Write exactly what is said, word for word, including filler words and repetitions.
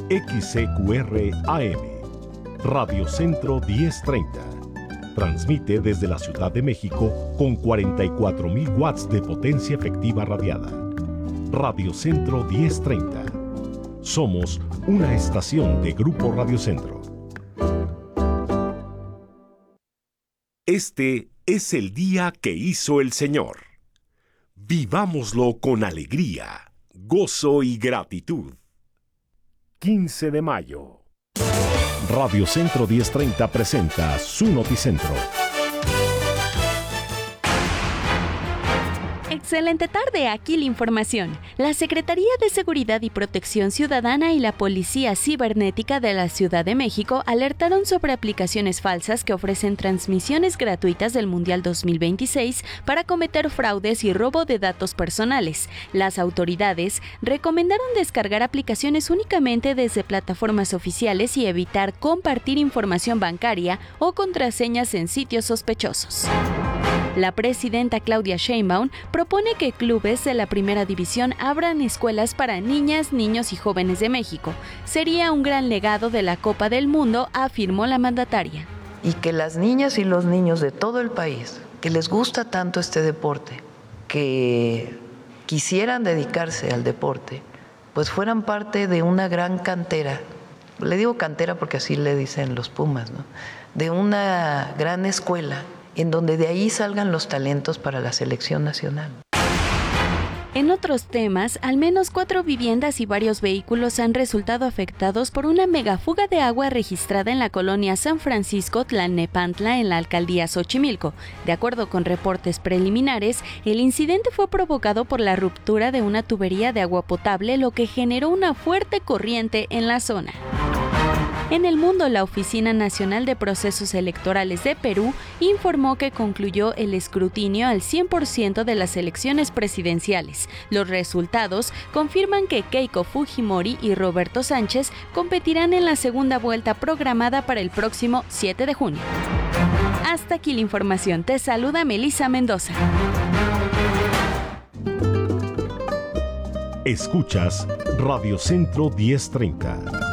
X C Q R A M, Radio Centro diez treinta. Transmite desde la Ciudad de México con cuarenta y cuatro mil watts de potencia efectiva radiada. Radio Centro diez treinta. Somos una estación de Grupo Radio Centro. Este es el día que hizo el Señor. Vivámoslo con alegría, gozo y gratitud. quince de mayo. Radio Centro diez treinta presenta su Noticentro. Excelente tarde, aquí la información. La Secretaría de Seguridad y Protección Ciudadana y la Policía Cibernética de la Ciudad de México alertaron sobre aplicaciones falsas que ofrecen transmisiones gratuitas del Mundial dos mil veintiséis para cometer fraudes y robo de datos personales. Las autoridades recomendaron descargar aplicaciones únicamente desde plataformas oficiales y evitar compartir información bancaria o contraseñas en sitios sospechosos. La presidenta Claudia Sheinbaum propone que clubes de la primera división abran escuelas para niñas, niños y jóvenes de México. Sería un gran legado de la Copa del Mundo, afirmó la mandataria. Y que las niñas y los niños de todo el país, que les gusta tanto este deporte, que quisieran dedicarse al deporte, pues fueran parte de una gran cantera. Le digo cantera porque así le dicen los Pumas, ¿no? De una gran escuela, en donde de ahí salgan los talentos para la selección nacional. En otros temas, al menos cuatro viviendas y varios vehículos han resultado afectados por una megafuga de agua registrada en la colonia San Francisco Tlalnepantla en la alcaldía Xochimilco. De acuerdo con reportes preliminares, el incidente fue provocado por la ruptura de una tubería de agua potable, lo que generó una fuerte corriente en la zona. En el mundo, la Oficina Nacional de Procesos Electorales de Perú informó que concluyó el escrutinio al cien por ciento de las elecciones presidenciales. Los resultados confirman que Keiko Fujimori y Roberto Sánchez competirán en la segunda vuelta programada para el próximo siete de junio. Hasta aquí la información. Te saluda Melissa Mendoza. Escuchas Radio Centro diez treinta.